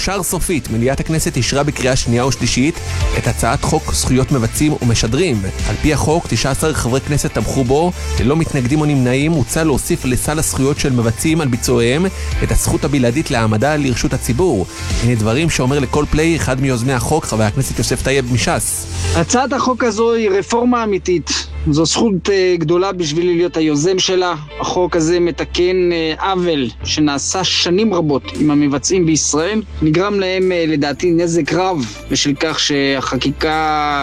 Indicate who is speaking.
Speaker 1: אושר סופית. מליאת הכנסת אישרה בקריאה שנייה ושלישית את הצעת חוק זכויות מבצעים ומשדרים. על פי החוק, 19 חברי כנסת תמכו בו, ללא מתנגדים או נמנעים. הוצע להוסיף לסל הזכויות של מבצעים על ביצועיהם את הזכות הבלעדית להעמדה לרשות הציבור. הנה דברים שאומר לכל פליי אחד מיוזמי החוק, חבר הכנסת יוסף טייב מש"ס.
Speaker 2: הצעת החוק הזו היא רפורמה אמיתית. זו זכות גדולה בשבילי להיות היוזם שלה. החוק הזה מתקן עוול שנעשה שנים רבות עם המבצעים בישראל. נגרם להם לדעתי נזק רב בשל כך שהחקיקה